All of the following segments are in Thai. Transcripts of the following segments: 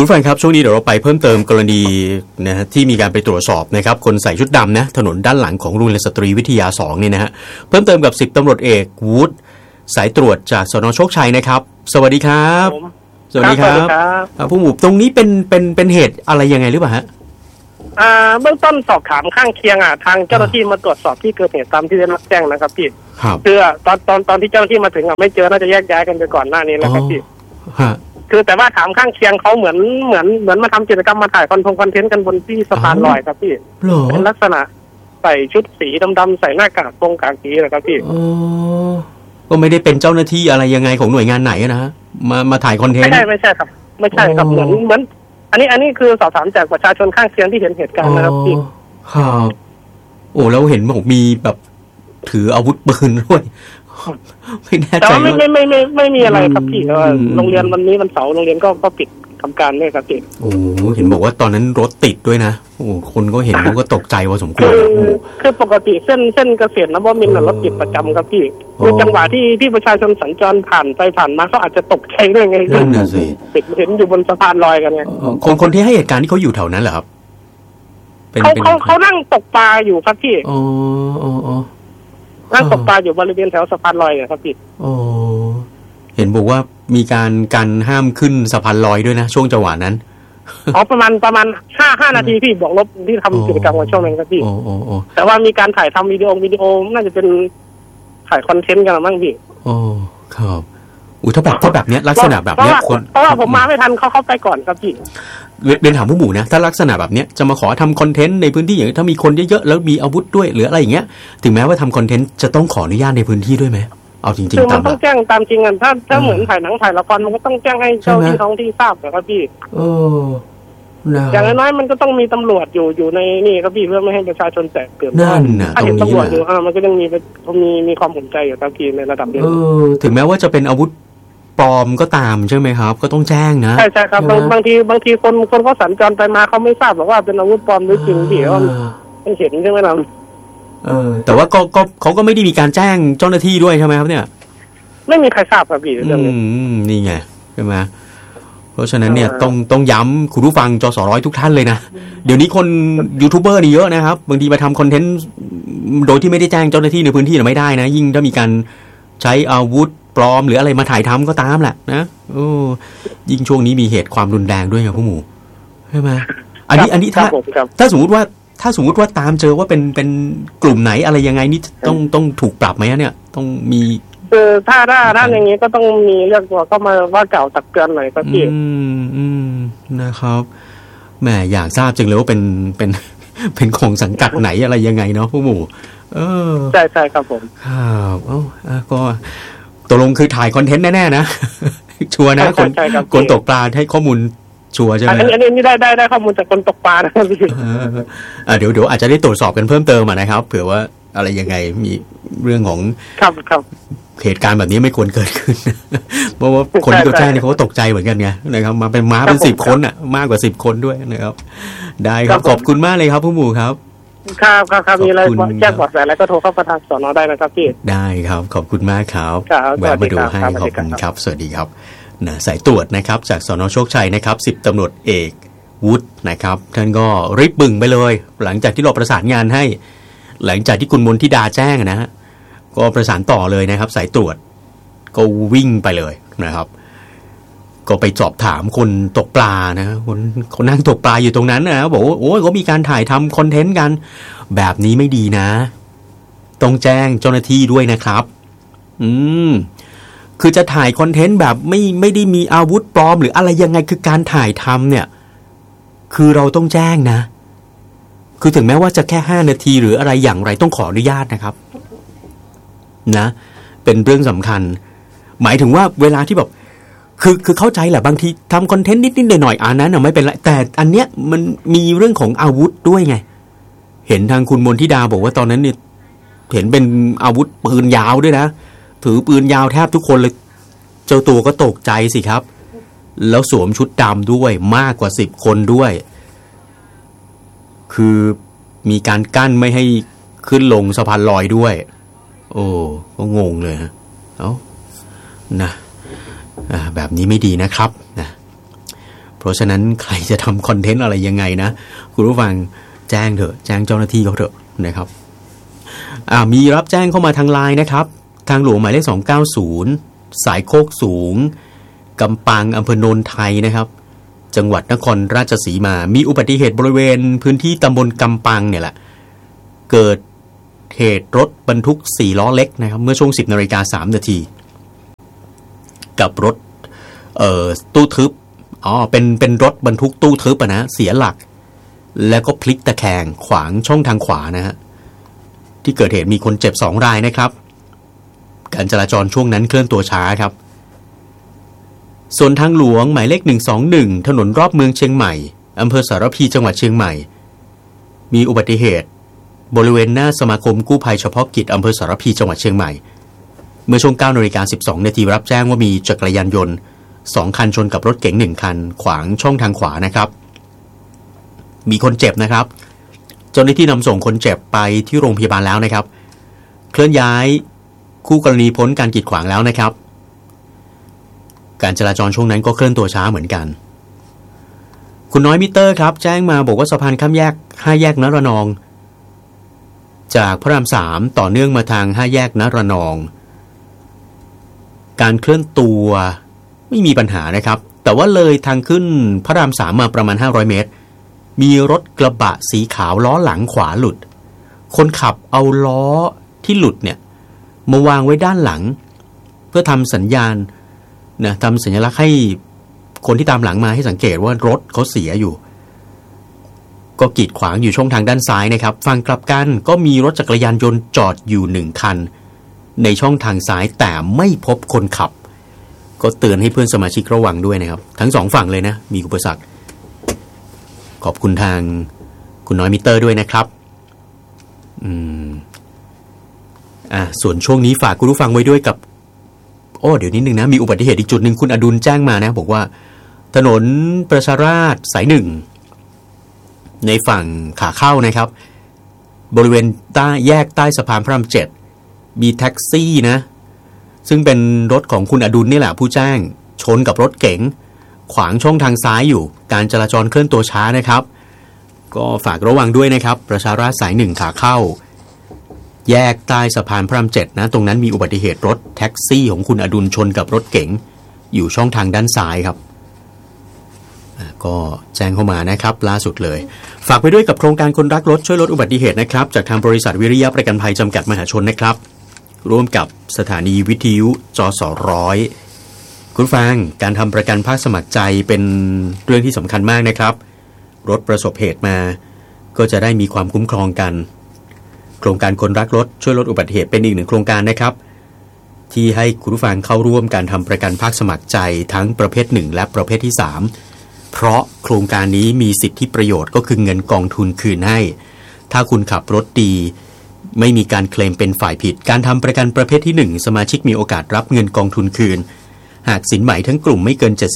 คุณผู้ฟังครับช่วงนี้เดี๋ยวเราไปเพิ่มเติมกรณีนะฮะที่มีการไปตรวจสอบนะครับคนใส่ชุดดำนะถนนด้านหลังของโรงเรียนสตรีวิทยา2เนี่ยนะฮะเพิ่มเติมกับ10ตำรวจเอกวูดสายตรวจจากสน.โชคชัยนะครับสวัสดีครับสวัสดีครับผู้หมู่ตรงนี้เป็นเหตุอะไรยังไงหรือเปล่าฮะเบื้องต้นสอบถามข้างเคียงทางเจ้าหน้าที่มาตรวจสอบที่เกิดเหตุตามที่ได้รับแจ้งนะครับพี่คือตอนที่เจ้าหน้าที่มาถึงไม่เจอน่าจะแยกย้ายกันไปก่อนหน้านี้แล้วครับพี่คือแต่ว่าถามข้างเคียงเขาเหมือนมาทำกิจกรรมมาถ่ายคอนเทนต์กันบนที่สะพานลอยครับพี่เป็นลักษณะใส่ชุดสีดำๆใส่หน้ากากกางสีนะครับพี่ก็ไม่ได้เป็นเจ้าหน้าที่อะไรยังไงของหน่วยงานไหนนะมาถ่ายคอนเทนต์ไม่ใช่ครับไม่ใช่ครับเหมือนอันนี้คือสอบถามจากประชาชนข้างเคียงที่เห็นเหตุการณ์นะครับพี่ครับโอ้แล้วเห็นบอกมีแบบถืออาวุธปืนด้วยไม่แน่ใจแต่ว่าไม่มีอะไรครับพี่แต่ว่าโรงเรียนวันนี้วันเสาร์โรงเรียนก็ปิดทำการด้วยครับพี่โอ้เห็นบอกว่าตอนนั้นรถติดด้วยนะโอ้คนก็เห็นเขาก็ตกใจว่าสมควรคือปกติเส้นเกษตรนวมินทร์รถติดประจำครับพี่ในจังหวะที่ประชาชนสัญจรผ่านไปผ่านมาเขาอาจจะตกใจด้วยไงนั่นน่ะสิเห็นอยู่บนสะพานลอยกันไงคนที่ให้เหตุการณ์ที่เขาอยู่แถวนั้นเหรอครับเขานั่งตกปลาอยู่ครับพี่นั่งตกปลาอยู่บริเวณแถวสะพานลอยครับพี่เห็นบอกว่ามีการห้ามขึ้นสะพานลอยด้วยนะช่วงจังหวะนั้นประมาณ5 นาทีพี่บอกลบที่ทำกิจกรรมกันช่วงนั้นครับพี่แต่ว่ามีการถ่ายทำวิดีโอน่าจะเป็นถ่ายคอนเทนต์กันมั้งพี่ครับถ้าแบบเนี้ยลักษณะแบบเนี้ยคนเพราะว่าผมมาไม่ทันเขาไปก่อนครับพี่เรียนถามผู้หมู่นะถ้าลักษณะแบบเนี้ยจะมาขอทำคอนเทนต์ในพื้นที่อย่างถ้ามีคนเยอะๆแล้วมีอาวุธด้วยหรืออะไรอย่างเงี้ยถึงแม้ว่าทำคอนเทนต์จะต้องขออนุญาตในพื้นที่ด้วยไหมเอาจริงๆคือมันต้องแจ้งตามจริงกันถ้าเหมือนถ่ายหนังถ่ายละครมันก็ต้องแจ้งให้เจ้าที่ท้องที่ทราบนะครับพี่อย่างน้อยมันก็ต้องมีตำรวจอยู่ในนี่ครับพี่เพื่อไม่ให้ประชาชนแตกตื่นถ้าเห็นตำรวจอยู่มันก็ยังมีความห่วงใจอยู่ครับพี่ในระดับนึงถึงแม้ว่าจะเป็นอาวุธปลอมก็ตามใช่ไหมครับก็ต้องแจ้งนะใช่ครับบางทีคนเขาสัญจรไปมาเขาไม่ทราบหรอกว่าเป็นอาวุธปลอมหรือจริงพี่ว่ามันเห็นใช่ไหมล่ะแต่ว่าเขาก็ไม่ได้มีการแจ้งเจ้าหน้าที่ด้วยใช่ไหมครับเนี่ยไม่มีใครทราบครับพี่เรื่องนี้นี่ไงใช่ไหมเพราะฉะนั้นเนี่ยต้องย้ำคุณผู้ฟังจสร้อยทุกท่านเลยนะเดี๋ยวนี้คนยูทูบเบอร์นี่เยอะนะครับบางทีมาทำคอนเทนต์โดยที่ไม่ได้แจ้งเจ้าหน้าที่ในพื้นที่ไม่ได้นะยิ่งถ้ามีการใช้อาวุธปลอมหรืออะไรมาถ่ายทำก็ตามแหละนะยิ่งช่วงนี้มีเหตุความรุนแรงด้วยครับผู้หมู่ใช่ไหมอันนี้ถ้าสมมติว่าตามเจอว่าเป็นกลุ่มไหนอะไรยังไงนี่ต้องถูกปรับไหมเนี่ยต้องมีถ้าอย่างนี้ก็ต้องมีเรื่องตัวก็มาว่าเก่าตักเตือนหน่อยครับพี่นะครับแหมอยากทราบจังเลยว่าเป็นของสังกัดไหนอะไรยังไงเนาะผู้หมู่ใช่ครับผมครับก็ตกลงคือถ่ายคอนเทนต์แน่ๆนะชัวร์นะคนตกปลาให้ข้อมูลชัวร์ใช่ไหมอันนี้ได้ข้อมูลจากคนตกปลานะครับเดี๋ยวอาจจะได้ตรวจสอบกันเพิ่มเติมนะครับเผื่อว่าอะไรยังไงมีเรื่องของครับเหตุการณ์แบบนี้ไม่ควรเกิดขึ้นเพราะว่าคนที่เขาแจ้งเนี่ยเขาก็ตกใจเหมือนกันไงนะครับมาเป็นม้าเป็น10 คนอ่ะมากกว่า10 คนด้วยนะครับได้ครับขอบคุณมากเลยครับผู้หมู่ครับครับมีอะไรแจ้งเบาะแสแล้วก็โทรเข้าประธานสน.ได้นะครับพี่ได้ครับขอบคุณมากครับแวะมาดูให้ขอบคุณครับสวัสดีครับสายตรวจนะครับจากสน.โชคชัยนะครับ10ตำรวจเอกวุฒินะครับท่านก็รีบบึ่งไปเลยหลังจากที่เราประสานงานให้หลังจากที่คุณมนทิดาแจ้งนะฮะก็ประสานต่อเลยนะครับสายตรวจก็วิ่งไปเลยนะครับก็ไปสอบถามคนตกปลานะคนนั่งตกปลาอยู่ตรงนั้นนะบอกว่าโอ้ยเขามีการถ่ายทำคอนเทนต์กันแบบนี้ไม่ดีนะต้องแจ้งเจ้าหน้าที่ด้วยนะครับคือจะถ่ายคอนเทนต์แบบไม่ได้มีอาวุธปลอมหรืออะไรยังไงคือการถ่ายทำเนี่ยคือเราต้องแจ้งนะคือถึงแม้ว่าจะแค่5 นาทีหรืออะไรอย่างไรต้องขออนุญาตนะครับนะเป็นเรื่องสำคัญหมายถึงว่าเวลาที่แบบคือเข้าใจแหละบางทีทำคอนเทนต์นิดๆหน่อยๆนั้นไม่เป็นไรแต่อันเนี้ยมันมีเรื่องของอาวุธด้วยไงเห็นทางคุณมนทิดาบอกว่าตอนนั้นเนี่ยเห็นเป็นอาวุธปืนยาวด้วยนะถือปืนยาวแทบทุกคนเลยเจ้าตัวก็ตกใจสิครับแล้วสวมชุดดำด้วยมากกว่า10 คนด้วยคือมีการกั้นไม่ให้ขึ้นลงสะพานลอยด้วยโอ้ก็งงเลยฮะนะแบบนี้ไม่ดีนะครับนะเพราะฉะนั้นใครจะทำคอนเทนต์อะไรยังไงนะคุณผู้ฟังแจ้งเถอะแจ้งเจ้าหน้าที่เขาเถอะนะครับมีรับแจ้งเข้ามาทางไลน์นะครับทางหลวงหมายเลข290สายโคกสูงกำปังอำเภอโนนไทยนะครับจังหวัดนครราชสีมามีอุบัติเหตุบริเวณพื้นที่ตำบลกำปังเนี่ยแหละเกิดเหตุรถบรรทุก4ล้อเล็กนะครับเมื่อช่วง 10:03 น.กับรถตู้ทึบเป็นรถบรรทุกตู้ทึบนะเสียหลักแล้วก็พลิกตะแคงขวางช่องทางขวานะฮะที่เกิดเหตุมีคนเจ็บ2รายนะครับการจราจรช่วงนั้นเคลื่อนตัวช้าครับส่วนทางหลวงหมายเลข121ถนนรอบเมืองเชียงใหม่อำเภอสารพีจังหวัดเชียงใหม่มีอุบัติเหตุบริเวณหน้าสมาคมกู้ภัยเฉพาะกิจอำเภอสารพีจังหวัดเชียงใหม่เมื่อช่วง 9:12 น.รับแจ้งว่ามีจักรยานยนต์2คันชนกับรถเก๋ง1คันขวางช่องทางขวานะครับมีคนเจ็บนะครับเจ้าหน้าที่นำส่งคนเจ็บไปที่โรงพยาบาลแล้วนะครับเคลื่อนย้ายคู่กรณีพ้นการกีดขวางแล้วนะครับการจราจรช่วงนั้นก็เคลื่อนตัวช้าเหมือนกันคุณน้อยมิเตอร์ครับแจ้งมาบอกว่าสะพานข้ามแยก5แยกนรนองจากพระราม3ต่อเนื่องมาทาง5แยกนรนองการเคลื่อนตัวไม่มีปัญหานะครับแต่ว่าเลยทางขึ้นพระราม3มาประมาณ500เมตรมีรถกระบะสีขาวล้อหลังขวาหลุดคนขับเอาล้อที่หลุดเนี่ยมาวางไว้ด้านหลังเพื่อทำสัญญาณนะทำสัญลักษณ์ให้คนที่ตามหลังมาให้สังเกตว่ารถเขาเสียอยู่ก็กีดขวางอยู่ช่องทางด้านซ้ายนะครับฝั่งกลับกันก็มีรถจักรยานยนต์จอดอยู่1คันในช่องทางซ้ายแต่ไม่พบคนขับก็เตือนให้เพื่อนสมาชิกระวังด้วยนะครับทั้ง2ฝั่งเลยนะมีอุปสรรคขอบคุณทางคุณน้อยมิเตอร์ด้วยนะครับส่วนช่วงนี้ฝากคุณผู้ฟังไว้ด้วยกับเดี๋ยวนิดนึงนะมีอุบัติเหตุอีกจุดหนึ่งคุณอดุลแจ้งมานะบอกว่าถนนประชาราษฎร์สาย1ในฝั่งขาเข้านะครับบริเวณแยกใต้สะพานพระราม7มีแท็กซี่นะซึ่งเป็นรถของคุณอดุลนี่แหละผู้แจ้งชนกับรถเก๋งขวางช่องทางซ้ายอยู่การจราจรเคลื่อนตัวช้านะครับก็ฝากระวังด้วยนะครับประชาราษฎร์สาย1ขาเข้าแยกใต้สะพานพระราม7นะตรงนั้นมีอุบัติเหตุรถแท็กซี่ของคุณอดุลชนกับรถเก๋งอยู่ช่องทางด้านซ้ายครับก็แจ้งเข้ามานะครับล่าสุดเลยฝากไปด้วยกับโครงการคนรักรถช่วยลดอุบัติเหตุนะครับจากทางบริษัทวิริยะประกันภัยจำกัดมหาชนนะครับร่วมกับสถานีวิทยุจส.100คุณฟังการทำประกันภาคสมัครใจเป็นเรื่องที่สำคัญมากนะครับรถประสบเหตุมาก็จะได้มีความคุ้มครองกันโครงการคนรักรถช่วยลดอุบัติเหตุเป็นอีกหนึ่งโครงการนะครับที่ให้คุณผู้ฟังเข้าร่วมการทำประกันภาคสมัครใจทั้งประเภท1และประเภทที่3เพราะโครงการนี้มีสิทธิประโยชน์ก็คือเงินกองทุนคืนให้ถ้าคุณขับรถดีไม่มีการเคลมเป็นฝ่ายผิดการทำประกันประเภทที่1สมาชิกมีโอกาสรับเงินกองทุนคืนหากสินไหมทั้งกลุ่มไม่เกิน 70%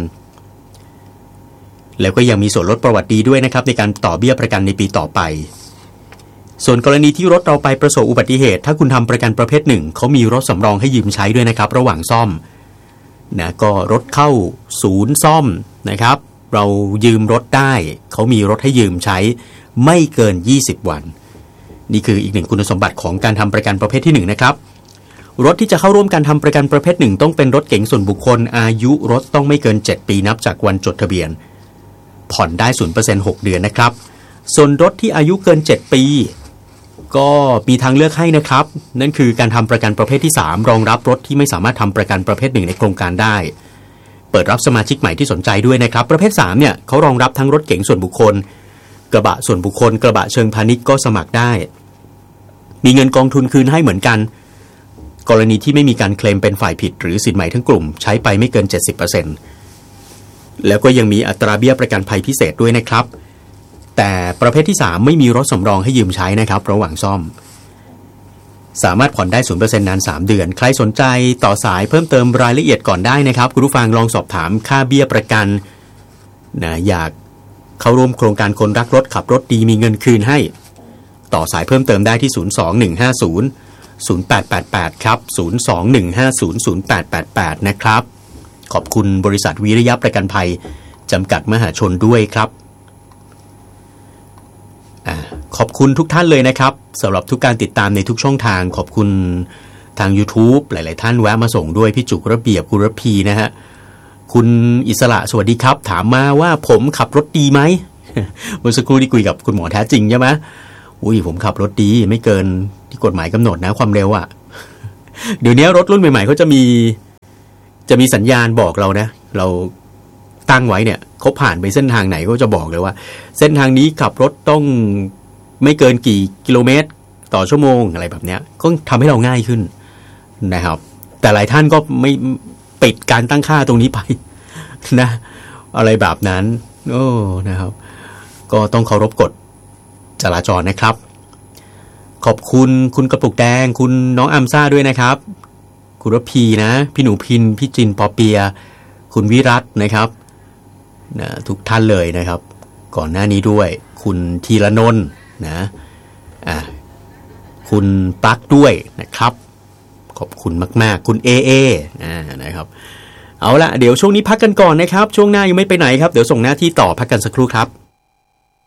แล้วก็ยังมีส่วนลดประวัติดีด้วยนะครับในการต่อเบี้ยประกันในปีต่อไปส่วนกรณีที่รถเราไปประสบอุบัติเหตุถ้าคุณทำประกันประเภท1เขามีรถสำรองให้ยืมใช้ด้วยนะครับระหว่างซ่อมนะก็รถเข้าศูนย์ซ่อมนะครับเรายืมรถได้เขามีรถให้ยืมใช้ไม่เกิน20วันนี่คืออีกหนึ่งคุณสมบัติของการทำประกันประเภทที่1นะครับรถที่จะเข้าร่วมการทำประกันประเภท1ต้องเป็นรถเก๋งส่วนบุคคลอายุรถต้องไม่เกิน7ปีนับจากวันจดทะเบียนผ่อนได้ 0% 6 เดือนนะครับส่วนรถที่อายุเกิน7ปีก็มีทางเลือกให้นะครับนั่นคือการทำประกันประเภทที่3รองรับรถที่ไม่สามารถทำประกันประเภท1ในโครงการได้เปิดรับสมาชิกใหม่ที่สนใจด้วยนะครับประเภท3เนี่ยเขารองรับทั้งรถเก๋งส่วนบุคคลกระบะส่วนบุคคลกระบะเชิงพาณิชย์ก็สมัครได้มีเงินกองทุนคืนให้เหมือนกันกรณีที่ไม่มีการเคลมเป็นฝ่ายผิดหรือสินไหมทั้งกลุ่มใช้ไปไม่เกิน 70% แล้วก็ยังมีอัตราเบี้ยประกันภัยพิเศษด้วยนะครับแต่ประเภทที่3ไม่มีรถสำรองให้ยืมใช้นะครับระหว่างซ่อมสามารถผ่อนได้ 0% นาน3เดือนใครสนใจต่อสายเพิ่มเติมรายละเอียดก่อนได้นะครับคุณผู้ฟังลองสอบถามค่าเบี้ยประกันนะอยากเข้าร่วมโครงการคนรักรถขับรถดีมีเงินคืนให้ต่อสายเพิ่มเติมได้ที่021500888ครับ021500888นะครับขอบคุณบริษัทวิริยะประกันภัยจำกัดมหาชนด้วยครับขอบคุณทุกท่านเลยนะครับสำหรับทุกการติดตามในทุกช่องทางขอบคุณทาง YouTube หลายๆท่านแวะมาส่งด้วยพี่จุกระเบียบคุณระพีนะฮะคุณอิสระสวัสดีครับถามมาว่าผมขับรถดีไหมเมื่อสักครู่ที่คุยกับคุณหมอแท้จริงใช่ไหมอุ้ยผมขับรถดีไม่เกินที่กฎหมายกำหนดนะความเร็วอ่ะเดี๋ยวนี้รถรุ่นใหม่ๆเขาจะมีสัญญาณบอกเรานะเราตั้งไว้เนี่ยเขาผ่านไปเส้นทางไหนก็จะบอกเลยว่าเส้นทางนี้ขับรถต้องไม่เกินกี่กิโลเมตรต่อชั่วโมงอะไรแบบเนี้ยก็ทำให้เราง่ายขึ้นนะครับแต่หลายท่านก็ไม่ปิดการตั้งค่าตรงนี้ไปนะอะไรแบบนั้นโอ้นะครับก็ต้องเคารพกฎจราจรนะครับขอบคุณคุณกระปุกแดงคุณน้องอัมซ่าด้วยนะครับคุณรพีนะพี่หนูพินพี่จินปอเปียคุณวิรัตนะครับนะทุกท่านเลยนะครับก่อนหน้านี้ด้วยคุณธีรนนท์นะคุณปักด้วยนะครับขอบคุณมากๆคุณเอนะครับเอาละเดี๋ยวช่วงนี้พักกันก่อนนะครับช่วงหน้ายังไม่ไปไหนครับเดี๋ยวส่งหน้าที่ต่อพักกันสักครู่ครับ